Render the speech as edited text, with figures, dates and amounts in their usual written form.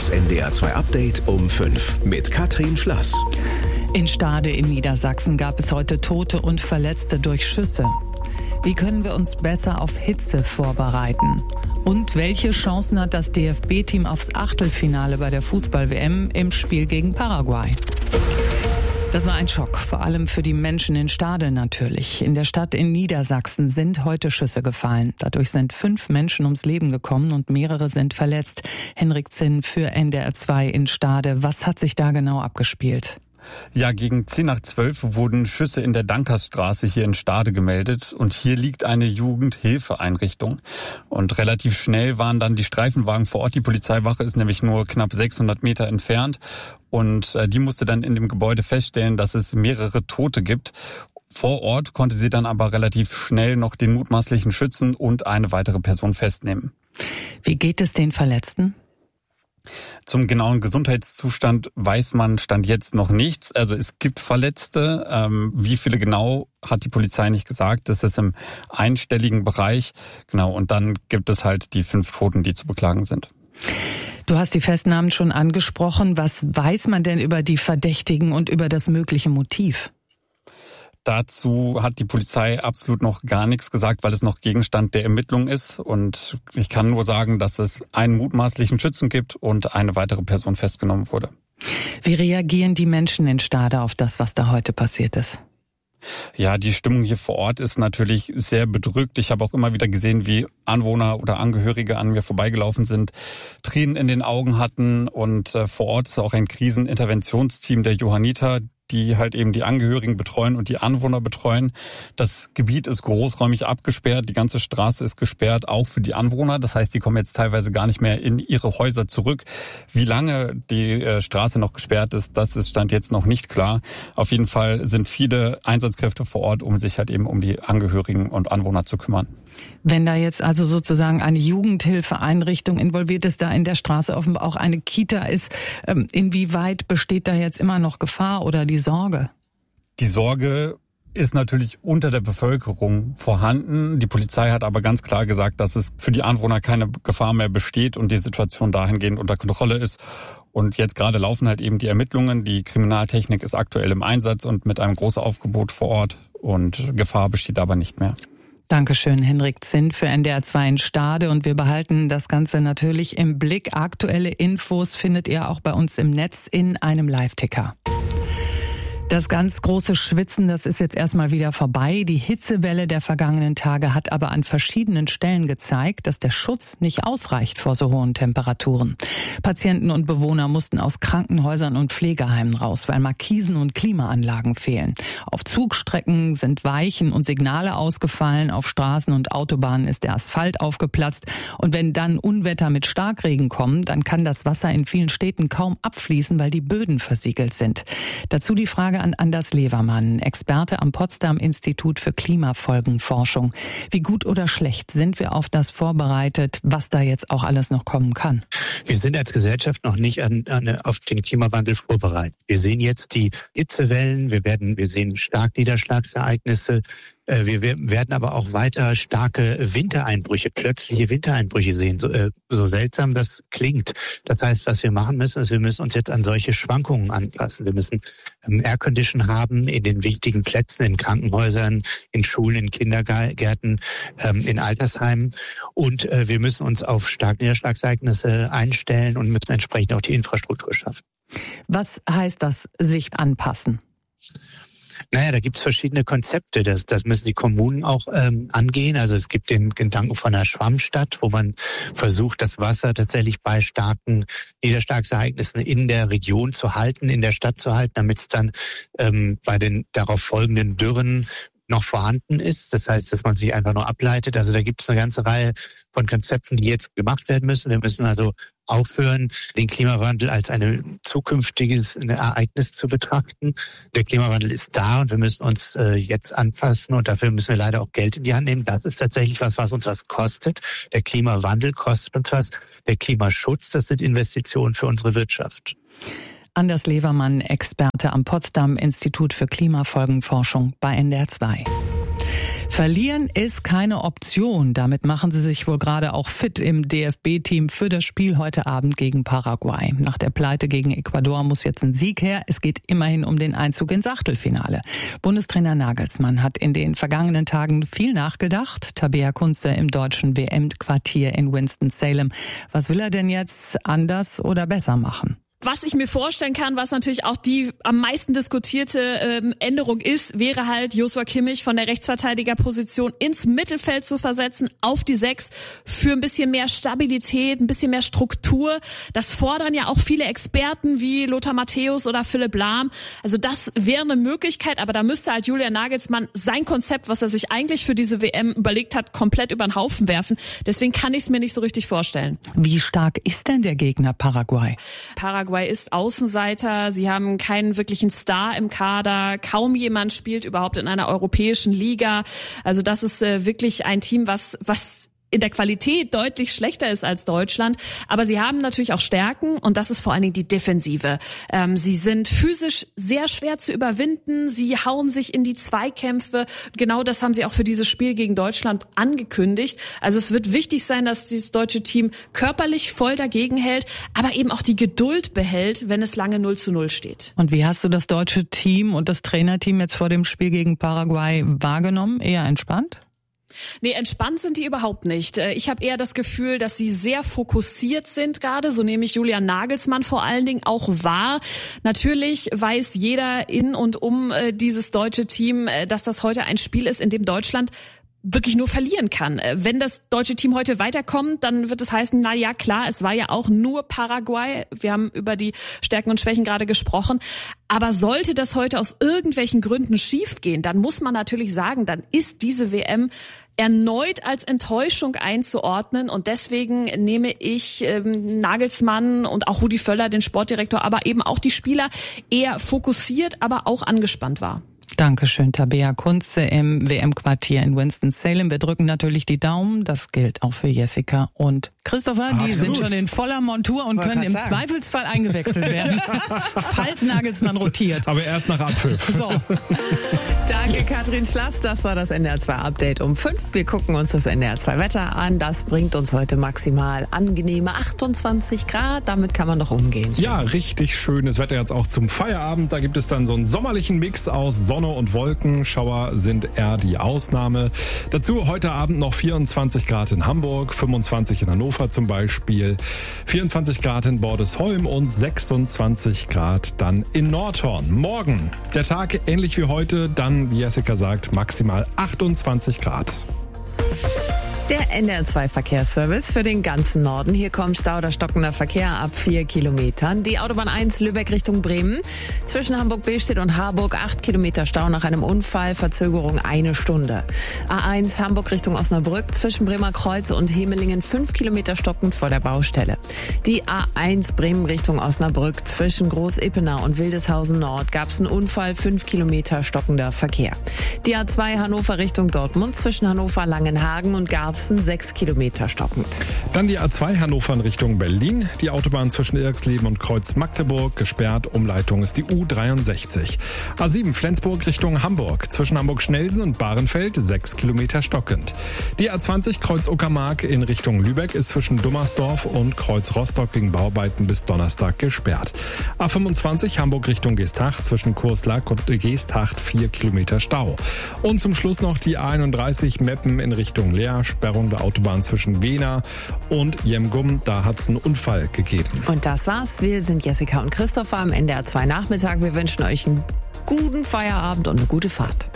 Das NDR 2 Update um 5 mit Katrin Schlass. In Stade in Niedersachsen gab es heute Tote und Verletzte durch Schüsse. Wie können wir uns besser auf Hitze vorbereiten? Und welche Chancen hat das DFB-Team aufs Achtelfinale bei der Fußball-WM im Spiel gegen Paraguay? Das war ein Schock, vor allem für die Menschen in Stade natürlich. In der Stadt in Niedersachsen sind heute Schüsse gefallen. Dadurch sind 5 Menschen ums Leben gekommen und mehrere sind verletzt. Henrik Zinn für NDR 2 in Stade. Was hat sich da genau abgespielt? Ja, gegen 10:12 wurden Schüsse in der Dankersstraße hier in Stade gemeldet. Und hier liegt eine Jugendhilfeeinrichtung. Und relativ schnell waren dann die Streifenwagen vor Ort. Die Polizeiwache ist nämlich nur knapp 600 Meter entfernt. Und die musste dann in dem Gebäude feststellen, dass es mehrere Tote gibt. Vor Ort konnte sie dann aber relativ schnell noch den mutmaßlichen Schützen und eine weitere Person festnehmen. Wie geht es den Verletzten? Zum genauen Gesundheitszustand weiß man Stand jetzt noch nichts. Also es gibt Verletzte. Wie viele genau, hat die Polizei nicht gesagt. Das ist im einstelligen Bereich. Genau. Und dann gibt es halt die 5 Toten, die zu beklagen sind. Du hast die Festnahmen schon angesprochen. Was weiß man denn über die Verdächtigen und über das mögliche Motiv? Dazu hat die Polizei absolut noch gar nichts gesagt, weil es noch Gegenstand der Ermittlung ist. Und ich kann nur sagen, dass es einen mutmaßlichen Schützen gibt und eine weitere Person festgenommen wurde. Wie reagieren die Menschen in Stade auf das, was da heute passiert ist? Ja, die Stimmung hier vor Ort ist natürlich sehr bedrückt. Ich habe auch immer wieder gesehen, wie Anwohner oder Angehörige an mir vorbeigelaufen sind, Tränen in den Augen hatten. Und vor Ort ist auch ein Kriseninterventionsteam der Johanniter, die halt eben die Angehörigen betreuen und die Anwohner betreuen. Das Gebiet ist großräumig abgesperrt, die ganze Straße ist gesperrt, auch für die Anwohner. Das heißt, die kommen jetzt teilweise gar nicht mehr in ihre Häuser zurück. Wie lange die Straße noch gesperrt ist, das ist Stand jetzt noch nicht klar. Auf jeden Fall sind viele Einsatzkräfte vor Ort, um sich halt eben um die Angehörigen und Anwohner zu kümmern. Wenn da jetzt also sozusagen eine Jugendhilfeeinrichtung involviert ist, da in der Straße offenbar auch eine Kita ist, inwieweit besteht da jetzt immer noch Gefahr oder die Sorge? Die Sorge ist natürlich unter der Bevölkerung vorhanden. Die Polizei hat aber ganz klar gesagt, dass es für die Anwohner keine Gefahr mehr besteht und die Situation dahingehend unter Kontrolle ist. Und jetzt gerade laufen halt eben die Ermittlungen. Die Kriminaltechnik ist aktuell im Einsatz und mit einem großen Aufgebot vor Ort. Und Gefahr besteht aber nicht mehr. Dankeschön, Henrik Zinn für NDR 2 in Stade. Und wir behalten das Ganze natürlich im Blick. Aktuelle Infos findet ihr auch bei uns im Netz in einem Live-Ticker. Das ganz große Schwitzen, das ist jetzt erstmal wieder vorbei. Die Hitzewelle der vergangenen Tage hat aber an verschiedenen Stellen gezeigt, dass der Schutz nicht ausreicht vor so hohen Temperaturen. Patienten und Bewohner mussten aus Krankenhäusern und Pflegeheimen raus, weil Markisen und Klimaanlagen fehlen. Auf Zugstrecken sind Weichen und Signale ausgefallen, auf Straßen und Autobahnen ist der Asphalt aufgeplatzt. Und wenn dann Unwetter mit Starkregen kommen, dann kann das Wasser in vielen Städten kaum abfließen, weil die Böden versiegelt sind. Dazu die Frage an Anders Levermann, Experte am Potsdam Institut für Klimafolgenforschung. Wie gut oder schlecht sind wir auf das vorbereitet, was da jetzt auch alles noch kommen kann? Wir sind als Gesellschaft noch nicht auf den Klimawandel vorbereitet. Wir sehen jetzt die Hitzewellen, wir sehen Starkniederschlagsereignisse. Wir werden aber auch weiter starke Wintereinbrüche, plötzliche Wintereinbrüche sehen, so seltsam das klingt. Das heißt, was wir machen müssen, ist, wir müssen uns jetzt an solche Schwankungen anpassen. Wir müssen Aircondition haben in den wichtigen Plätzen, in Krankenhäusern, in Schulen, in Kindergärten, in Altersheimen. Und wir müssen uns auf Starkniederschlagsereignisse einstellen und müssen entsprechend auch die Infrastruktur schaffen. Was heißt das, sich anpassen? Naja, da gibt's verschiedene Konzepte. Das müssen die Kommunen auch angehen. Also es gibt den Gedanken von einer Schwammstadt, wo man versucht, das Wasser tatsächlich bei starken Niederschlagsereignissen in der Region zu halten, in der Stadt zu halten, damit es dann bei den darauf folgenden Dürren noch vorhanden ist. Das heißt, dass man sich einfach nur ableitet. Also da gibt es eine ganze Reihe von Konzepten, die jetzt gemacht werden müssen. Wir müssen also aufhören, den Klimawandel als ein zukünftiges Ereignis zu betrachten. Der Klimawandel ist da und wir müssen uns jetzt anpassen und dafür müssen wir leider auch Geld in die Hand nehmen. Das ist tatsächlich was uns was kostet. Der Klimawandel kostet uns was. Der Klimaschutz, das sind Investitionen für unsere Wirtschaft. Anders Levermann, Experte am Potsdam Institut für Klimafolgenforschung bei NDR 2. Verlieren ist keine Option. Damit machen sie sich wohl gerade auch fit im DFB-Team für das Spiel heute Abend gegen Paraguay. Nach der Pleite gegen Ecuador muss jetzt ein Sieg her. Es geht immerhin um den Einzug ins Achtelfinale. Bundestrainer Nagelsmann hat in den vergangenen Tagen viel nachgedacht. Tabea Kunze im deutschen WM-Quartier in Winston-Salem. Was will er denn jetzt anders oder besser machen? Was ich mir vorstellen kann, was natürlich auch die am meisten diskutierte Änderung ist, wäre halt Joshua Kimmich von der Rechtsverteidigerposition ins Mittelfeld zu versetzen, auf die 6, für ein bisschen mehr Stabilität, ein bisschen mehr Struktur. Das fordern ja auch viele Experten wie Lothar Matthäus oder Philipp Lahm. Also das wäre eine Möglichkeit, aber da müsste halt Julian Nagelsmann sein Konzept, was er sich eigentlich für diese WM überlegt hat, komplett über den Haufen werfen. Deswegen kann ich es mir nicht so richtig vorstellen. Wie stark ist denn der Gegner Paraguay? Paraguay ist Außenseiter, sie haben keinen wirklichen Star im Kader, kaum jemand spielt überhaupt in einer europäischen Liga. Also das ist wirklich ein Team, was in der Qualität deutlich schlechter ist als Deutschland. Aber sie haben natürlich auch Stärken und das ist vor allen Dingen die Defensive. Sie sind physisch sehr schwer zu überwinden. Sie hauen sich in die Zweikämpfe. Genau das haben sie auch für dieses Spiel gegen Deutschland angekündigt. Also es wird wichtig sein, dass dieses deutsche Team körperlich voll dagegen hält, aber eben auch die Geduld behält, wenn es lange 0:0 steht. Und wie hast du das deutsche Team und das Trainerteam jetzt vor dem Spiel gegen Paraguay wahrgenommen? Eher entspannt? Nee, entspannt sind die überhaupt nicht. Ich habe eher das Gefühl, dass sie sehr fokussiert sind gerade. So nehme ich Julian Nagelsmann vor allen Dingen auch wahr. Natürlich weiß jeder in und um dieses deutsche Team, dass das heute ein Spiel ist, in dem Deutschland wirklich nur verlieren kann. Wenn das deutsche Team heute weiterkommt, dann wird es heißen, na ja, klar, es war ja auch nur Paraguay. Wir haben über die Stärken und Schwächen gerade gesprochen. Aber sollte das heute aus irgendwelchen Gründen schiefgehen, dann muss man natürlich sagen, dann ist diese WM erneut als Enttäuschung einzuordnen. Und deswegen nehme ich Nagelsmann und auch Rudi Völler, den Sportdirektor, aber eben auch die Spieler eher fokussiert, aber auch angespannt wahr. Dankeschön, Tabea Kunze im WM-Quartier in Winston-Salem. Wir drücken natürlich die Daumen. Das gilt auch für Jessica und Christopher. Die Absolut. sind schon in voller Montur und können im Zweifelsfall eingewechselt werden, falls Nagelsmann rotiert. Aber erst nach Abpfiff. So. Danke, Katrin Schlass. Das war das NDR 2 Update um 5. Wir gucken uns das NDR 2 Wetter an. Das bringt uns heute maximal angenehme 28 Grad. Damit kann man noch umgehen. Ja, richtig schönes Wetter jetzt auch zum Feierabend. Da gibt es dann so einen sommerlichen Mix aus Sonne und Wolken. Schauer sind eher die Ausnahme. Dazu heute Abend noch 24 Grad in Hamburg, 25 in Hannover zum Beispiel, 24 Grad in Bordesholm und 26 Grad dann in Nordhorn. Morgen der Tag ähnlich wie heute, dann, wie Jessica sagt, maximal 28 Grad. Der NDR 2 Verkehrsservice für den ganzen Norden. Hier kommt Stau oder stockender Verkehr ab 4 Kilometern. Die Autobahn 1 Lübeck Richtung Bremen. Zwischen Hamburg-Billstedt und Harburg 8 Kilometer Stau nach einem Unfall. Verzögerung 1 Stunde. A1 Hamburg Richtung Osnabrück. Zwischen Bremer Kreuz und Hemelingen 5 Kilometer stockend vor der Baustelle. Die A1 Bremen Richtung Osnabrück. Zwischen Groß-Ippenau und Wildeshausen Nord gab es einen Unfall. 5 Kilometer stockender Verkehr. Die A2 Hannover Richtung Dortmund. Zwischen Hannover-Langenhagen und Garbsen 6 Kilometer stockend. Dann die A2 Hannover in Richtung Berlin. Die Autobahn zwischen Irksleben und Kreuz Magdeburg gesperrt. Umleitung ist die U63. A7 Flensburg Richtung Hamburg. Zwischen Hamburg-Schnelsen und Bahrenfeld 6 Kilometer stockend. Die A20 Kreuz Uckermark in Richtung Lübeck ist zwischen Dummersdorf und Kreuz Rostock wegen Bauarbeiten bis Donnerstag gesperrt. A25 Hamburg Richtung Geesthacht. Zwischen Kurslack und Geesthacht 4 Kilometer Stau. Und zum Schluss noch die A31 Meppen in Richtung Leer. Sperrung der Autobahn zwischen Wena und Jemgum. Da hat es einen Unfall gegeben. Und das war's. Wir sind Jessica und Christopher am NDR 2 Nachmittag. Wir wünschen euch einen guten Feierabend und eine gute Fahrt.